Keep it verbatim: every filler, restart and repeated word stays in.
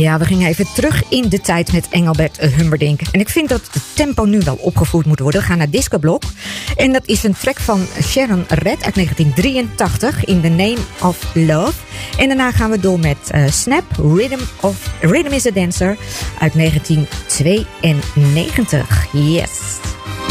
Ja, we gingen even terug in de tijd met Engelbert Humperdinck. En ik vind dat het tempo nu wel opgevoerd moet worden. We gaan naar Disco Block. En dat is een track van Sharon Redd uit negentien drieëntachtig, In the Name of Love. En daarna gaan we door met uh, Snap, Rhythm, of, Rhythm is a Dancer uit negentien tweeënnegentig. Yes.